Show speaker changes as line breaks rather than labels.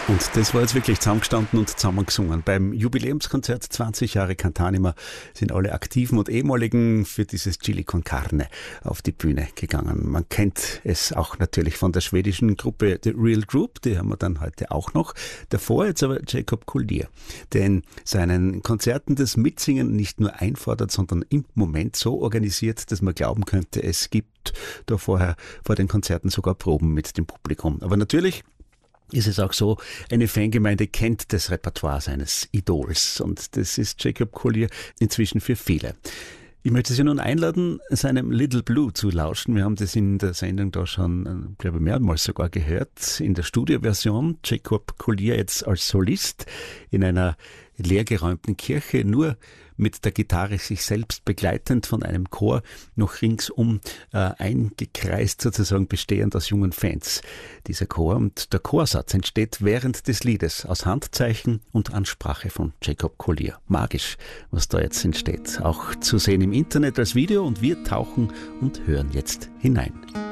Und das war jetzt wirklich zusammengestanden und zusammengesungen. Beim Jubiläumskonzert 20 Jahre Cantanima sind alle Aktiven und Ehemaligen für dieses Chili con Carne auf die Bühne gegangen. Man kennt es auch natürlich von der schwedischen Gruppe The Real Group, die haben wir dann heute auch noch. Davor jetzt aber Jacob Collier, der in seinen Konzerten das Mitsingen nicht nur einfordert, sondern im Moment so organisiert, dass man glauben könnte, es gibt da vorher vor den Konzerten sogar Proben mit dem Publikum. Aber natürlich ist es auch so, eine Fangemeinde kennt das Repertoire seines Idols und das ist Jacob Collier inzwischen für viele. Ich möchte Sie nun einladen, seinem Little Blue zu lauschen. Wir haben das in der Sendung da schon, glaube ich, mehrmals sogar gehört. In der Studioversion Jacob Collier jetzt als Solist in einer leergeräumten Kirche, nur mit der Gitarre sich selbst begleitend von einem Chor noch ringsum eingekreist, sozusagen bestehend aus jungen Fans. Dieser Chor und der Chorsatz entsteht während des Liedes aus Handzeichen und Ansprache von Jacob Collier. Magisch, was da jetzt entsteht. Auch zu sehen im Internet als Video und wir tauchen und hören jetzt hinein.